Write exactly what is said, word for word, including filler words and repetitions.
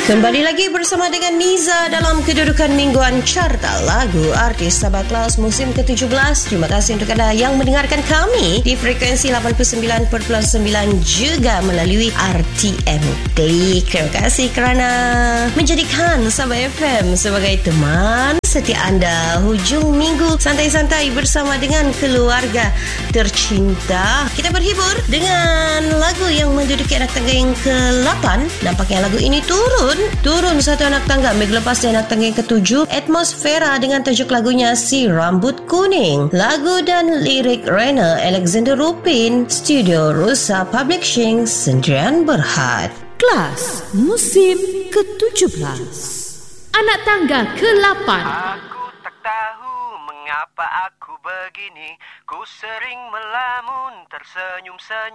Kembali lagi bersama dengan Niza dalam kedudukan mingguan carta lagu artis Sabah Claus musim ke tujuh belas. Terima kasih untuk anda yang mendengarkan kami di frekuensi lapan puluh sembilan perpuluhan sembilan juga melalui R T M D. Terima kasih kerana menjadikan Sabah F M sebagai teman setia anda hujung minggu santai-santai bersama dengan keluarga tercinta. Kita berhibur dengan lagu yang menduduki anak tangga yang ke lapan. Nampaknya lagu ini turun Turun satu anak tangga minggu lepas di anak tangga yang ketujuh, Atmosfera dengan tajuk lagunya Si Rambut Kuning. Lagu dan lirik Rena Alexander Rupin, Studio Rusa Publishing, Sendirian Berhad. Kelas musim ke tujuh belas. Anak tangga ke lapan. Aku tak tahu mengapa aku begini. Ku sering melamun tersenyum-senyum.